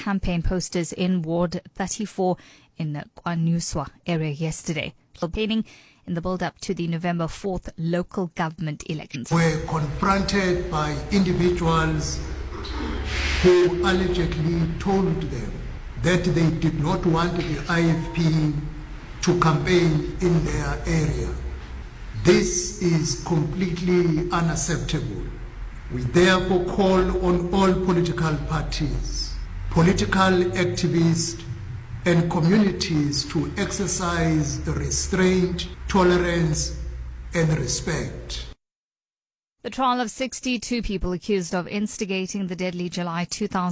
campaign posters in Ward 34 in KwaNuswa area yesterday, campaigning in the build-up to the November 4th local government elections. Were confronted by individuals who allegedly told them that they did not want the IFP to campaign in their area. This is completely unacceptable. We therefore call on all political parties, political activists, and communities to exercise restraint, tolerance, and respect. The trial of 62 people accused of instigating the deadly July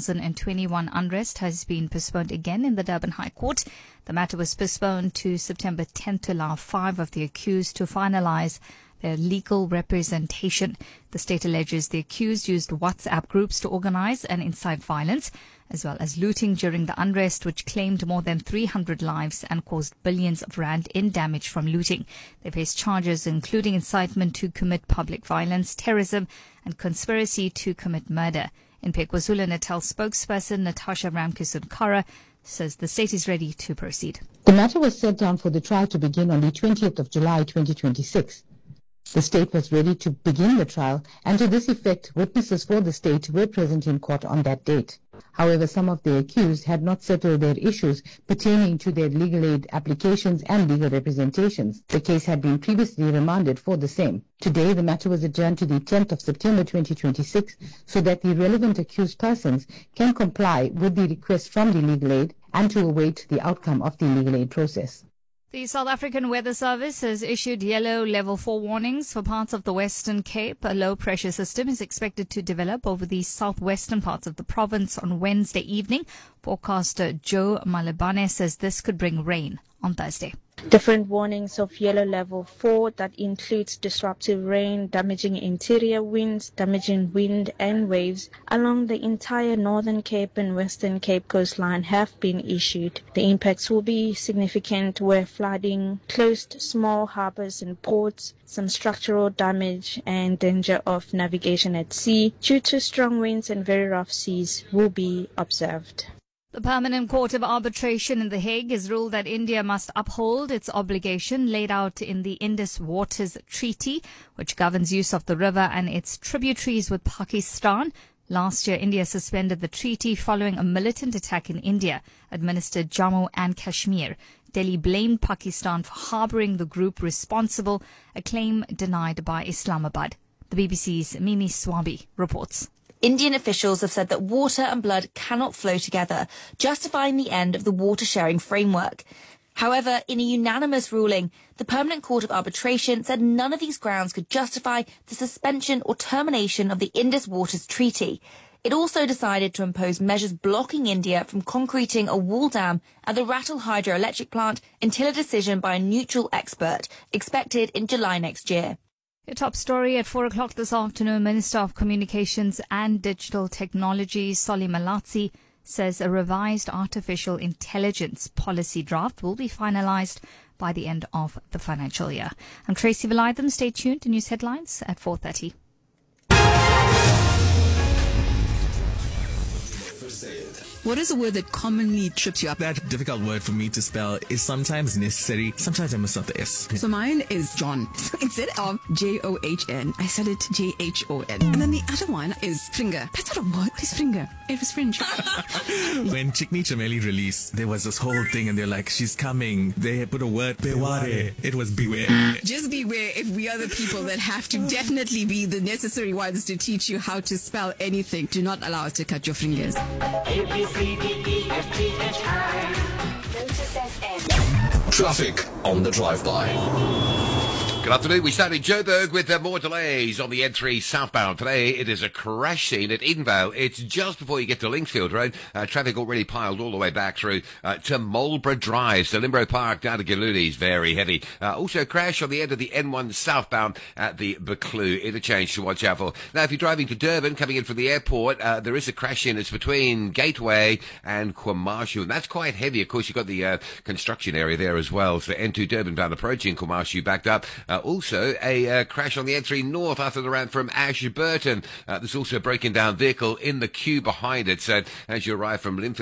2021 unrest has been postponed again in the Durban High Court. The matter was postponed to September 10th to allow 5 of the accused to finalize their legal representation. The state alleges the accused used WhatsApp groups to organize and incite violence, as well as looting during the unrest, which claimed more than 300 lives and caused billions of rand in damage from looting. They face charges including incitement to commit public violence, terrorism, and conspiracy to commit murder. In KwaZulu-Natal, spokesperson Natasha Ramkissonkara says the state is ready to proceed. The matter was set down for the trial to begin on the 20th of July 2026. The state was ready to begin the trial, and to this effect, witnesses for the state were present in court on that date. However, some of the accused had not settled their issues pertaining to their legal aid applications and legal representations. The case had been previously remanded for the same. Today, the matter was adjourned to the 10th of September 2026 so that the relevant accused persons can comply with the request from the legal aid and to await the outcome of the legal aid process. The South African Weather Service has issued yellow level 4 warnings for parts of the Western Cape. A low pressure system is expected to develop over the southwestern parts of the province on Wednesday evening. Forecaster Joe Malebane says this could bring rain on Thursday. Different warnings of yellow level 4 that includes disruptive rain, damaging interior winds, damaging wind and waves along the entire Northern Cape and Western Cape coastline have been issued. The impacts will be significant where flooding, closed small harbours and ports, some structural damage and danger of navigation at sea due to strong winds and very rough seas will be observed. The Permanent Court of Arbitration in The Hague has ruled that India must uphold its obligation laid out in the Indus Waters Treaty, which governs use of the river and its tributaries with Pakistan. Last year, India suspended the treaty following a militant attack in India administered Jammu and Kashmir. Delhi blamed Pakistan for harbouring the group responsible, a claim denied by Islamabad. The BBC's Mimi Swabi reports. Indian officials have said that water and blood cannot flow together, justifying the end of the water sharing framework. However, in a unanimous ruling, the Permanent Court of Arbitration said none of these grounds could justify the suspension or termination of the Indus Waters Treaty. It also decided to impose measures blocking India from concreting a wall dam at the Rattle hydroelectric plant until a decision by a neutral expert, expected in July next year. Your top story at 4 o'clock this afternoon, Minister of Communications and Digital Technology, Solly Malatsi, says a revised artificial intelligence policy draft will be finalized by the end of the financial year. I'm Tracy Valaydham. Stay tuned to news headlines at 4:30. What is a word that commonly trips you up? That difficult word for me to spell is sometimes necessary. Sometimes I mess up the S. So mine is John. So instead of John, I said it Jhon. And then the other one is finger. That's not a word. What is finger? It was French. When Chikni Chameli released, there was this whole thing and they're like, she's coming. They put a word, beware. It was beware. Just beware if we are the people that have to definitely be the necessary ones to teach you how to spell anything. Do not allow us to cut your fingers. Traffic on the drive-by. Good afternoon. We start in Joburg with more delays on the N3 southbound. Today, it is a crash scene at Edenvale. It's just before you get to Linksfield Road. Traffic already piled all the way back through to Marlborough Drive. So Limbro Park down to Giluli is very heavy. Also a crash on the end of the N1 southbound at the Buccleuch interchange to watch out for. Now, if you're driving to Durban, coming in from the airport, there is a crash scene. It's between Gateway and KwaMashu, and that's quite heavy. Of course, you've got the construction area there as well. So N2 Durban bound approaching KwaMashu backed up. Also, a crash on the N3 North after the ramp from Ashburton. There's also a broken down vehicle in the queue behind it. So as you arrive from Linfield